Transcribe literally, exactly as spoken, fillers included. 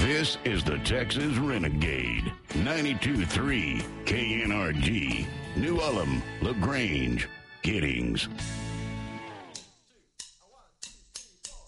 This is the Texas Renegade. ninety-two point three K N R G. New Ulm, LaGrange, Giddings.